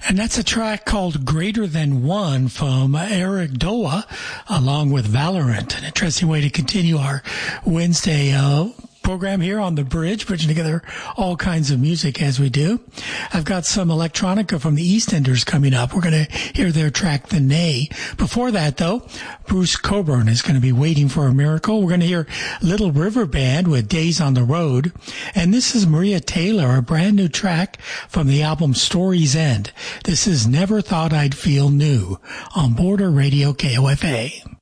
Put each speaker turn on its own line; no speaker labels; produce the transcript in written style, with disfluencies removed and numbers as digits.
And that's a track called Greater Than One from Eric Doa, along with Valorant. An interesting way to continue our Wednesday program here on The Bridge, bridging together all kinds of music as we do. I've got some electronica from the EastEnders coming up. We're going to hear their track, The Nay. Before that, though, Bruce Cockburn is going to be Waiting for a Miracle. We're going to hear Little River Band with Days on the Road. And this is Maria Taylor, a brand new track from the album Story's End. This is Never Thought I'd Feel New on Border Radio KOFA.